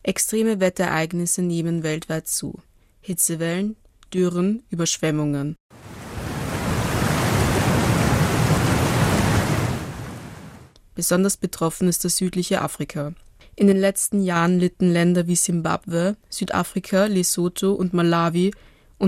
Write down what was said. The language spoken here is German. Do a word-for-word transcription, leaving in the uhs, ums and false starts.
Extreme Wetterereignisse nehmen weltweit zu. Hitzewellen, Dürren, Überschwemmungen. Besonders betroffen ist das südliche Afrika. In den letzten Jahren litten Länder wie Simbabwe, Südafrika, Lesotho und Malawi